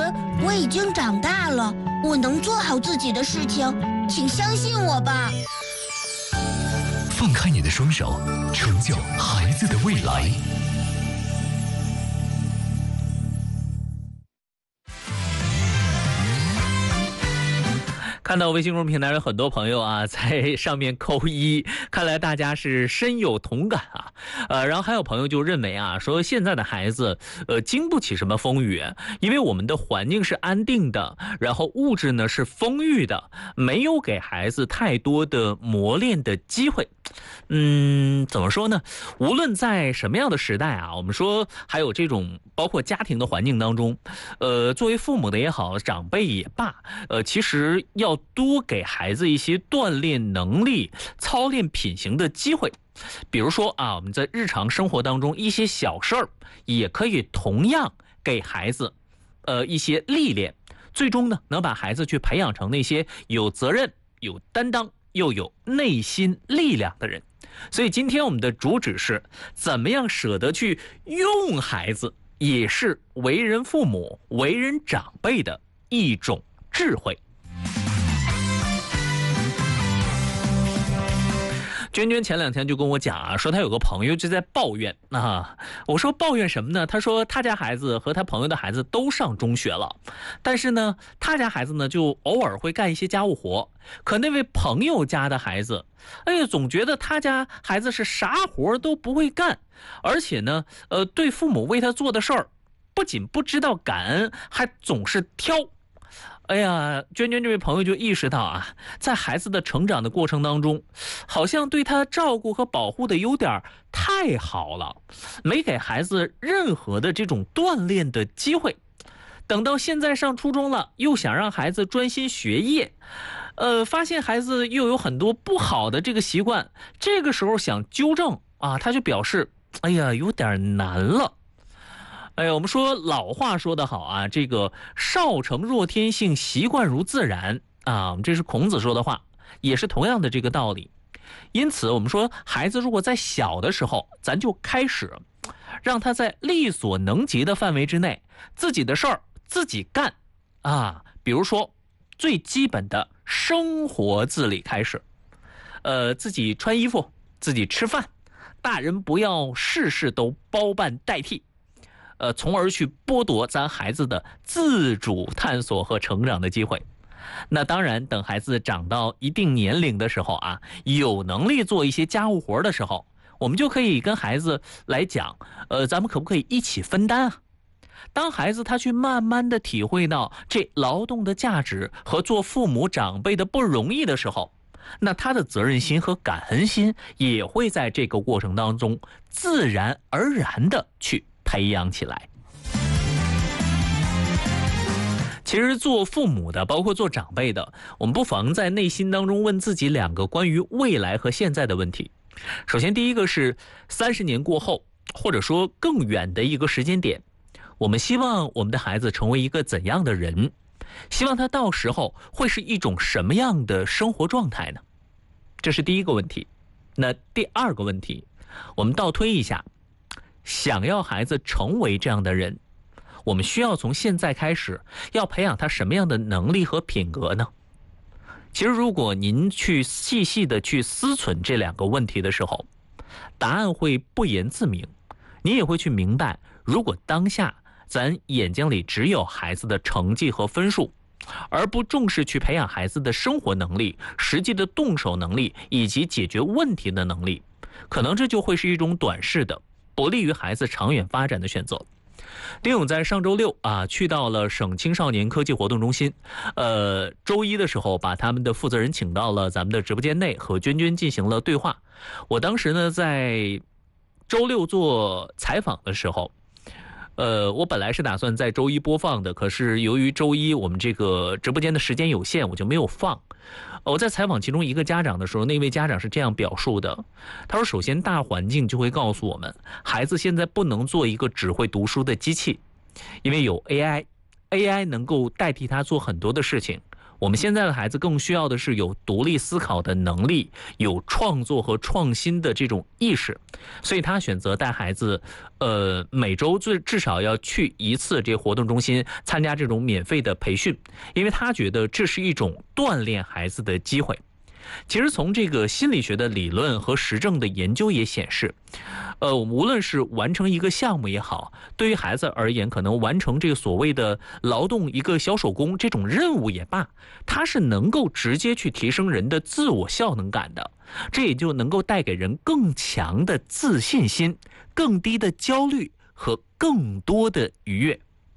我已经长大了，我能做好自己的事情，请相信我吧。 放开你的双手，成就孩子的未来。 看到微信公众平台有很多朋友啊在上面扣1，看来大家是深有同感啊。然后还有朋友就认为啊，说现在的孩子经不起什么风雨，因为我们的环境是安定的，然后物质呢是丰裕的，没有给孩子太多的磨练的机会。怎么说呢？无论在什么样的时代啊，我们说还有这种包括家庭的环境当中，作为父母的也好，长辈也罢，其实要多给孩子一些锻炼能力、操练品行的机会。比如说啊，我们在日常生活当中一些小事儿，也可以同样给孩子一些历练，最终呢能把孩子去培养成那些有责任、有担当又有内心力量的人。所以今天我们的主旨是怎么样舍得去用孩子，也是为人父母、为人长辈的一种智慧。娟娟前2天就跟我讲啊，说她有个朋友就在抱怨啊。我说抱怨什么呢？她说她家孩子和她朋友的孩子都上中学了，但是呢，她家孩子呢就偶尔会干一些家务活，可那位朋友家的孩子，哎呀，总觉得他家孩子是啥活都不会干，而且呢，对父母为他做的事儿，不仅不知道感恩，还总是挑。哎呀，娟娟这位朋友就意识到啊，在孩子的成长的过程当中，好像对他照顾和保护的有点太好了，没给孩子任何的这种锻炼的机会。等到现在上初中了，又想让孩子专心学业，发现孩子又有很多不好的这个习惯，这个时候想纠正啊，他就表示，哎呀，有点难了。哎呀，我们说老话说得好啊，这个少成若天性，习惯如自然啊，这是孔子说的话，也是同样的这个道理。因此我们说孩子如果在小的时候，咱就开始让他在力所能及的范围之内，自己的事儿自己干啊，比如说最基本的生活自理开始，自己穿衣服，自己吃饭，大人不要事事都包办代替，从而去剥夺咱孩子的自主探索和成长的机会。那当然，等孩子长到一定年龄的时候啊，有能力做一些家务活的时候，我们就可以跟孩子来讲，咱们可不可以一起分担啊？当孩子他去慢慢的体会到这劳动的价值和做父母长辈的不容易的时候，那他的责任心和感恩心也会在这个过程当中自然而然的去培养起来。其实做父母的，包括做长辈的，我们不妨在内心当中问自己2个关于未来和现在的问题。首先第一个是30年过后，或者说更远的一个时间点，我们希望我们的孩子成为一个怎样的人？希望他到时候会是一种什么样的生活状态呢？这是第一个问题。那第2个问题，我们倒推一下，想要孩子成为这样的人，我们需要从现在开始要培养他什么样的能力和品格呢？其实如果您去细细的去思忖这2个问题的时候，答案会不言自明。你也会去明白，如果当下咱眼睛里只有孩子的成绩和分数，而不重视去培养孩子的生活能力、实际的动手能力以及解决问题的能力，可能这就会是一种短视的、不利于孩子长远发展的选择。丁勇在上周6啊，去到了省青少年科技活动中心，周一的时候把他们的负责人请到了咱们的直播间内，和娟娟进行了对话。我当时呢在周6做采访的时候，我本来是打算在周一播放的，可是由于周一我们这个直播间的时间有限，我就没有放。我在采访其中一个家长的时候，那位家长是这样表述的，他说首先大环境就会告诉我们，孩子现在不能做一个只会读书的机器，因为有 AI 能够代替他做很多的事情， 我们现在的孩子更需要的是有独立思考的能力，有创作和创新的这种意识，所以他选择带孩子，每周至少要去一次这活动中心参加这种免费的培训，因为他觉得这是一种锻炼孩子的机会。其实从这个心理学的理论和实证的研究也显示，无论是完成一个项目也好，对于孩子而言，可能完成这个所谓的劳动一个小手工这种任务也罢，它是能够直接去提升人的自我效能感的，这也就能够带给人更强的自信心、更低的焦虑和更多的愉悦。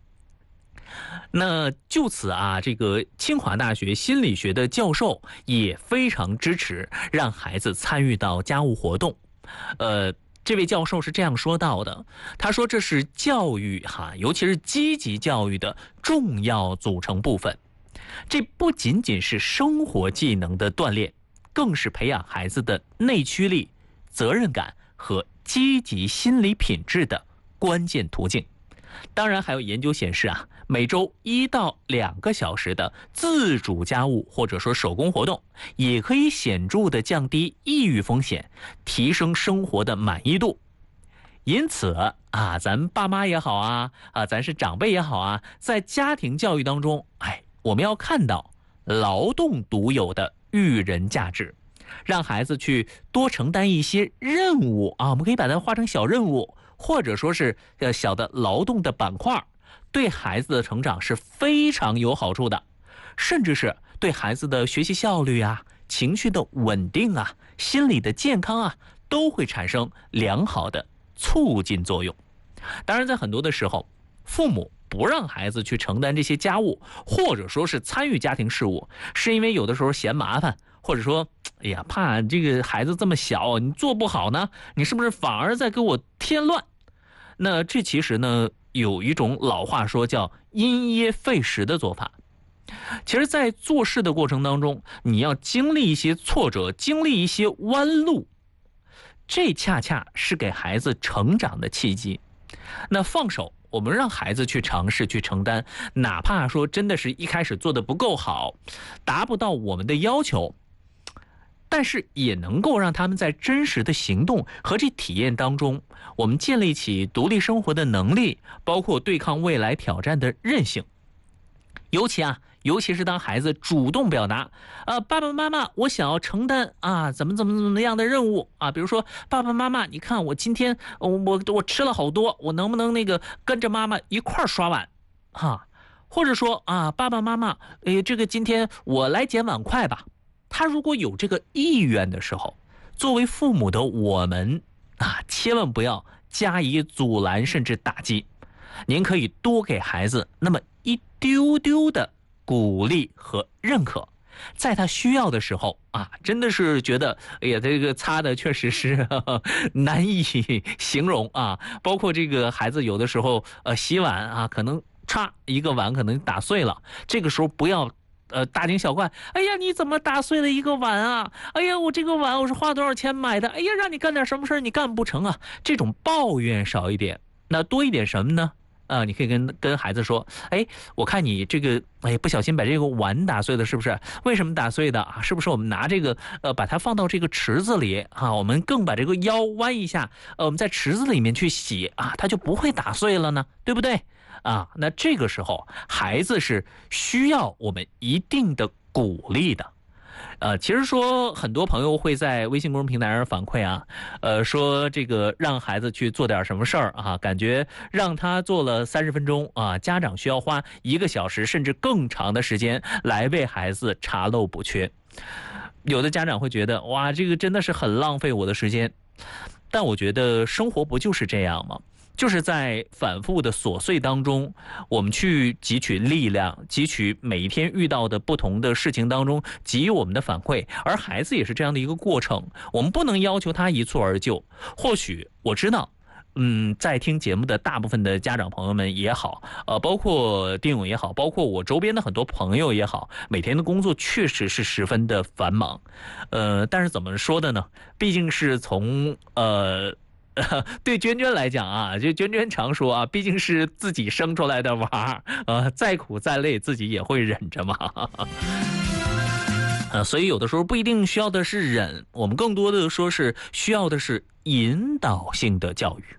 那就此啊，这个清华大学心理学的教授也非常支持让孩子参与到家务活动。这位教授是这样说到的，他说这是教育尤其是积极教育的重要组成部分。这不仅仅是生活技能的锻炼，更是培养孩子的内驱力、责任感和积极心理品质的关键途径。当然还有研究显示每周1到2个小时的自主家务或者说手工活动，也可以显著的降低抑郁风险，提升生活的满意度。因此咱爸妈也好咱是长辈也好在家庭教育当中，我们要看到劳动独有的育人价值，让孩子去多承担一些任务我们可以把它划成小任务，或者说是小的劳动的板块，对孩子的成长是非常有好处的，甚至是对孩子的学习效率情绪的稳定心理的健康都会产生良好的促进作用。当然在很多的时候，父母不让孩子去承担这些家务，或者说是参与家庭事务，是因为有的时候嫌麻烦，或者说怕这个孩子这么小你做不好呢，你是不是反而在给我添乱。那这其实呢有一种老话说叫因噎废食的做法。其实在做事的过程当中，你要经历一些挫折，经历一些弯路，这恰恰是给孩子成长的契机。那放手，我们让孩子去尝试去承担，哪怕说真的是一开始做的不够好，达不到我们的要求，但是也能够让他们在真实的行动和这体验当中，我们建立起独立生活的能力，包括对抗未来挑战的韧性。尤其是当孩子主动表达爸爸妈妈我想要承担怎么样的任务比如说爸爸妈妈你看我今天我吃了好多，我能不能那个跟着妈妈一块刷碗或者说爸爸妈妈这个今天我来捡碗筷吧。他如果有这个意愿的时候，作为父母的我们千万不要加以阻拦甚至打击，您可以多给孩子那么一丢丢的鼓励和认可，在他需要的时候真的是觉得这个擦的确实是难以形容包括这个孩子有的时候洗碗可能一个碗可能打碎了，这个时候不要大惊小怪，哎呀你怎么打碎了一个碗哎呀我这个碗我是花多少钱买的，哎呀让你干点什么事你干不成这种抱怨少一点，那多一点什么呢？你可以跟孩子说，我看你这个不小心把这个碗打碎了，是不是？为什么打碎的是不是我们拿这个把它放到这个池子里我们更把这个腰弯一下我们在池子里面去洗它就不会打碎了呢，对不对那这个时候孩子是需要我们一定的鼓励的。其实说很多朋友会在微信公众平台上反馈说这个让孩子去做点什么事儿感觉让他做了30分钟家长需要花1个小时甚至更长的时间来为孩子查漏补缺。有的家长会觉得哇这个真的是很浪费我的时间，但我觉得生活不就是这样吗？就是在反复的琐碎当中，我们去汲取力量，汲取每一天遇到的不同的事情当中给予我们的反馈，而孩子也是这样的一个过程，我们不能要求他一蹴而就。或许我知道在听节目的大部分的家长朋友们也好包括丁勇也好，包括我周边的很多朋友也好，每天的工作确实是十分的繁忙但是怎么说的呢，毕竟是从对娟娟来讲啊，就娟娟常说啊，毕竟是自己生出来的娃儿，再苦再累自己也会忍着嘛。所以有的时候不一定需要的是忍，我们更多的说是需要的是引导性的教育。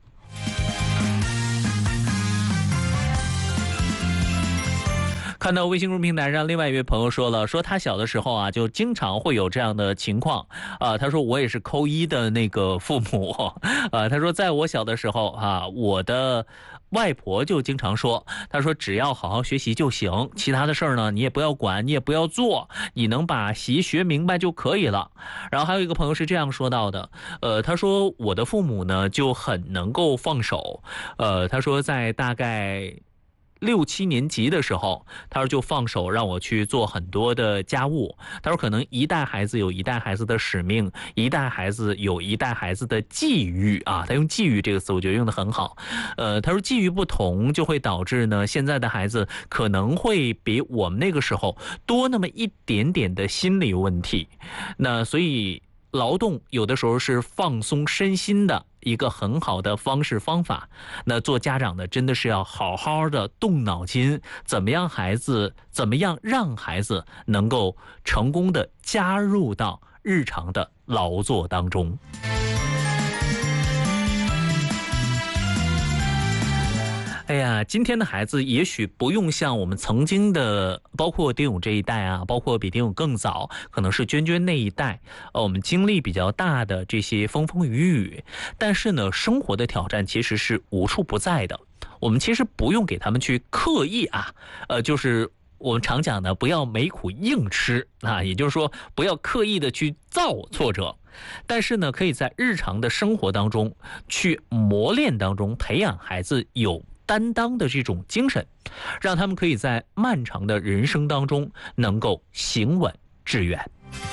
看到微信公众平台上另外一位朋友说了，说他小的时候啊，就经常会有这样的情况啊。他说我也是扣一的那个父母他说在我小的时候啊，我的外婆就经常说，他说只要好好学习就行，其他的事儿呢你也不要管，你也不要做，你能把习学明白就可以了。然后还有一个朋友是这样说到的，他说我的父母呢就很能够放手，他说在大概6、7年级的时候，他说就放手让我去做很多的家务。他说可能一代孩子有一代孩子的使命，一代孩子有一代孩子的际遇啊。他用际遇这个词，我觉得用得很好。他说际遇不同，就会导致呢现在的孩子可能会比我们那个时候多那么一点点的心理问题。那所以劳动有的时候是放松身心的一个很好的方式方法。那做家长的真的是要好好的动脑筋，怎么样让孩子能够成功的加入到日常的劳作当中。哎呀，今天的孩子也许不用像我们曾经的，包括丁勇这一代啊，包括比丁勇更早，可能是娟娟那一代，我们经历比较大的这些风风雨雨。但是呢，生活的挑战其实是无处不在的。我们其实不用给他们去刻意啊，就是我们常讲的，不要没苦硬吃啊，也就是说，不要刻意的去造挫折。但是呢，可以在日常的生活当中去磨练当中，培养孩子有担当的这种精神，让他们可以在漫长的人生当中能够行稳致远。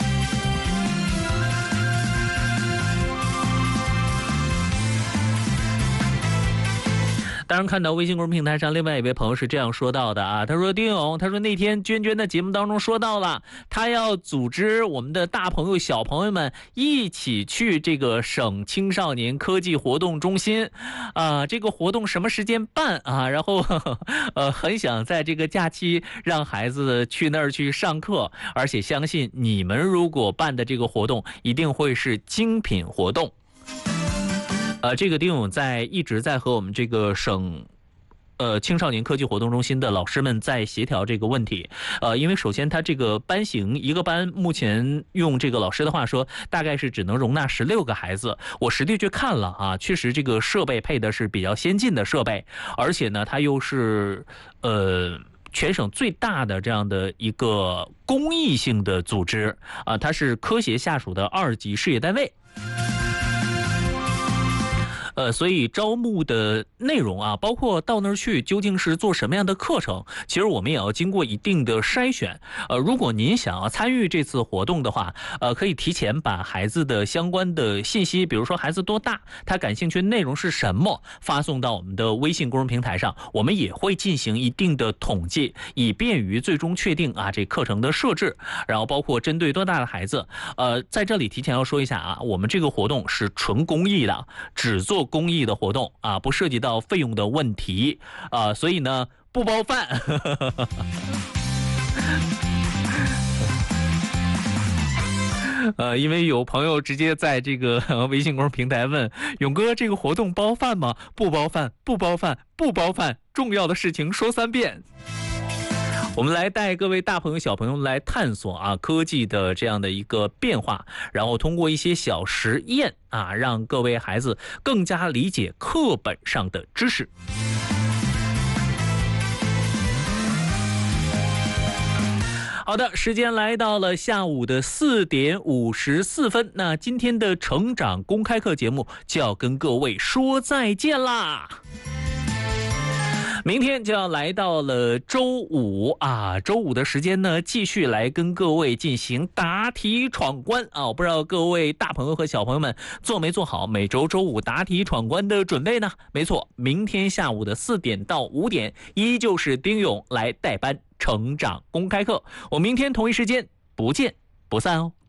当然看到微信公众平台上另外一位朋友是这样说到的啊，他说丁勇，他说那天娟娟的节目当中说到了，他要组织我们的大朋友小朋友们一起去这个省青少年科技活动中心啊，这个活动什么时间办啊？然后很想在这个假期让孩子去那儿去上课，而且相信你们如果办的这个活动一定会是精品活动。这个丁勇一直在和我们这个省青少年科技活动中心的老师们在协调这个问题。因为首先他这个班型，一个班目前用这个老师的话说，大概是只能容纳16个孩子。我实地去看了啊，确实这个设备配的是比较先进的设备，而且呢，它又是全省最大的这样的一个公益性的组织啊，它是科协下属的2级事业单位。所以招募的内容啊，包括到那儿去究竟是做什么样的课程，其实我们也要经过一定的筛选。如果您想要参与这次活动的话，可以提前把孩子的相关的信息，比如说孩子多大，他感兴趣的内容是什么，发送到我们的微信公众平台上，我们也会进行一定的统计，以便于最终确定啊这课程的设置，然后包括针对多大的孩子。在这里提前要说一下啊，我们这个活动是纯公益的，只做公益的活动啊，不涉及到费用的问题啊，所以呢不包饭。因为有朋友直接在这个微信公众平台问勇哥，这个活动包饭吗？不包饭，不包饭，不包饭，重要的事情说3遍。我们来带各位大朋友小朋友来探索啊科技的这样的一个变化，然后通过一些小实验啊，让各位孩子更加理解课本上的知识。好的，时间来到了下午的4点54分，那今天的成长公开课节目就要跟各位说再见啦。明天就要来到了周五啊，周五的时间呢，继续来跟各位进行答题闯关啊！我不知道各位大朋友和小朋友们做没做好每周周五答题闯关的准备呢？没错，明天下午的4点到5点，依旧是丁勇来代班成长公开课。我明天同一时间不见不散哦。